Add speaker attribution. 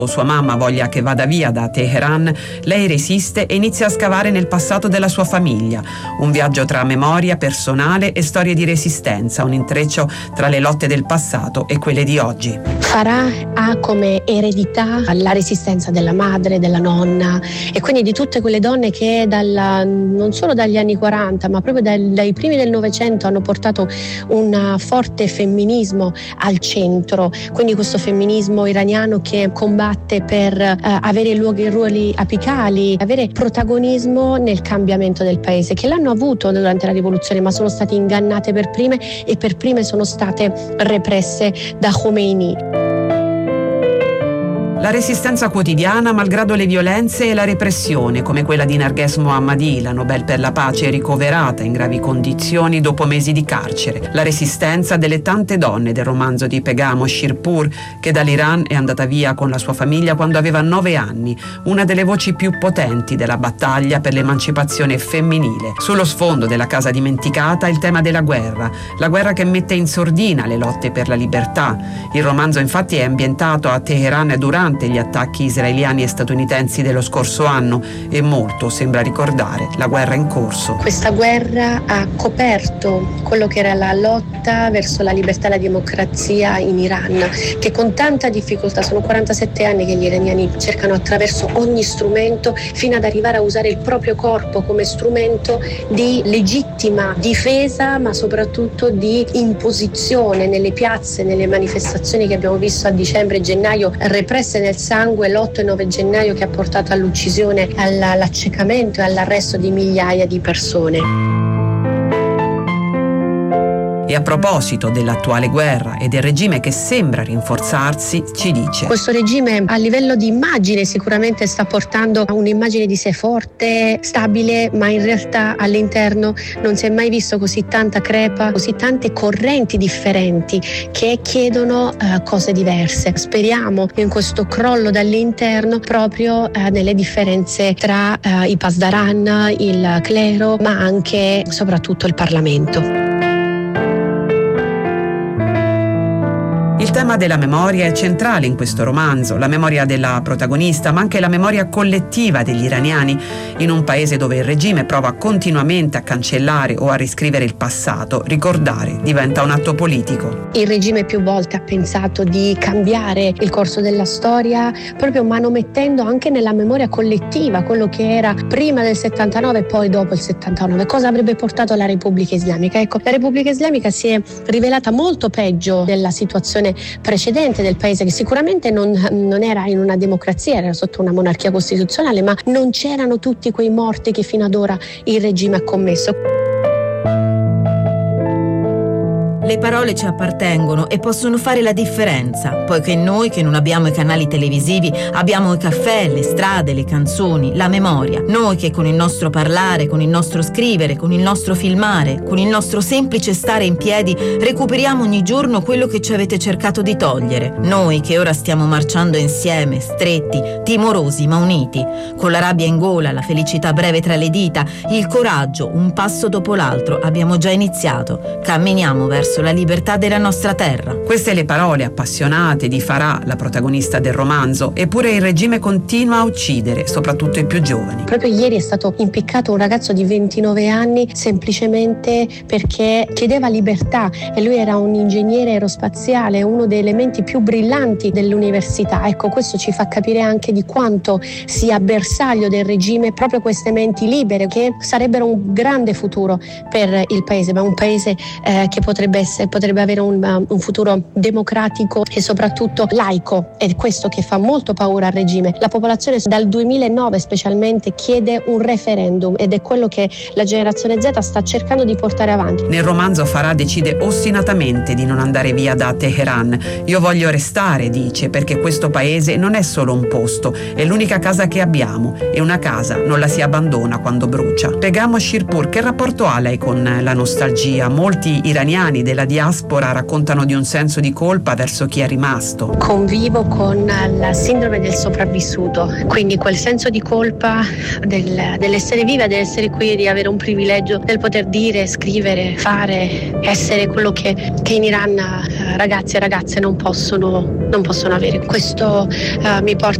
Speaker 1: Sua mamma voglia che vada via da Teheran, lei resiste e inizia a scavare nel passato della sua famiglia. Un viaggio tra memoria personale e storie di resistenza, un intreccio tra le lotte del passato e quelle di oggi.
Speaker 2: Farah ha come eredità la resistenza della madre, della nonna e quindi di tutte quelle donne che non solo dagli anni 40 ma proprio dai primi del Novecento hanno portato un forte femminismo al centro, quindi questo femminismo iraniano che combatte per avere ruoli apicali, avere protagonismo nel cambiamento del paese, che l'hanno avuto durante la rivoluzione ma sono state ingannate per prime e per prime sono state represse da Khomeini.
Speaker 1: La resistenza quotidiana malgrado le violenze e la repressione, come quella di Narges Mohammadi, la Nobel per la pace ricoverata in gravi condizioni dopo mesi di carcere. La resistenza delle tante donne del romanzo di Pegam Shirpur, che dall'Iran è andata via con la sua famiglia quando aveva 9 anni, una delle voci più potenti della battaglia per l'emancipazione femminile. Sullo sfondo della casa dimenticata il tema della guerra, la guerra che mette in sordina le lotte per la libertà. Il romanzo infatti è ambientato a Teheran durante gli attacchi israeliani e statunitensi dello scorso anno e molto sembra ricordare la guerra in corso.
Speaker 2: Questa guerra ha coperto quello che era la lotta verso la libertà e la democrazia in Iran, che con tanta difficoltà, sono 47 anni che gli iraniani cercano attraverso ogni strumento fino ad arrivare a usare il proprio corpo come strumento di legittima difesa ma soprattutto di imposizione nelle piazze, nelle manifestazioni che abbiamo visto a dicembre e gennaio represse nel sangue, l'8 e 9 gennaio, che ha portato all'uccisione, all'accecamento e all'arresto di migliaia di persone.
Speaker 1: E a proposito dell'attuale guerra e del regime che sembra rinforzarsi, ci dice:
Speaker 2: questo regime a livello di immagine sicuramente sta portando a un'immagine di sé forte, stabile, ma in realtà all'interno non si è mai visto così tanta crepa, così tante correnti differenti che chiedono cose diverse. Speriamo in questo crollo dall'interno proprio nelle differenze tra i pasdaran, il clero, ma anche soprattutto il Parlamento.
Speaker 1: Il tema della memoria è centrale in questo romanzo, la memoria della protagonista, ma anche la memoria collettiva degli iraniani in un paese dove il regime prova continuamente a cancellare o a riscrivere il passato. Ricordare diventa un atto politico.
Speaker 2: Il regime più volte ha pensato di cambiare il corso della storia, proprio manomettendo anche nella memoria collettiva quello che era prima del 79 e poi dopo il 79. Cosa avrebbe portato la Repubblica Islamica? Ecco, la Repubblica Islamica si è rivelata molto peggio della situazione precedente del paese, che sicuramente non era in una democrazia, era sotto una monarchia costituzionale, ma non c'erano tutti quei morti che fino ad ora il regime ha commesso.
Speaker 3: Le parole ci appartengono e possono fare la differenza, poiché noi che non abbiamo i canali televisivi abbiamo i caffè, le strade, le canzoni, la memoria. Noi che con il nostro parlare, con il nostro scrivere, con il nostro filmare, con il nostro semplice stare in piedi recuperiamo ogni giorno quello che ci avete cercato di togliere. Noi che ora stiamo marciando insieme, stretti, timorosi ma uniti, con la rabbia in gola, la felicità breve tra le dita, il coraggio, un passo dopo l'altro, abbiamo già iniziato. Camminiamo verso la libertà della nostra terra.
Speaker 1: Queste le parole appassionate di Farah, la protagonista del romanzo, eppure il regime continua a uccidere, soprattutto i più giovani.
Speaker 2: Proprio ieri è stato impiccato un ragazzo di 29 anni semplicemente perché chiedeva libertà e lui era un ingegnere aerospaziale, uno dei elementi più brillanti dell'università. Ecco, questo ci fa capire anche di quanto sia bersaglio del regime proprio queste menti libere che sarebbero un grande futuro per il paese, ma un paese che potrebbe avere un futuro democratico e soprattutto laico. È questo che fa molto paura al regime. La popolazione dal 2009 specialmente chiede un referendum ed è quello che la generazione Z sta cercando di portare avanti.
Speaker 1: Nel romanzo Farah decide ostinatamente di non andare via da Teheran. Io voglio restare, dice, perché questo paese non è solo un posto, è l'unica casa che abbiamo e una casa non la si abbandona quando brucia. Pegam Shirpur, che rapporto ha lei con la nostalgia? Molti iraniani della della diaspora raccontano di un senso di colpa verso chi è rimasto.
Speaker 2: Convivo con la sindrome del sopravvissuto, quindi quel senso di colpa dell'essere viva, dell'essere qui, di avere un privilegio, del poter dire, scrivere, fare, essere quello che in Iran ragazzi e ragazze non possono avere. Questo mi porta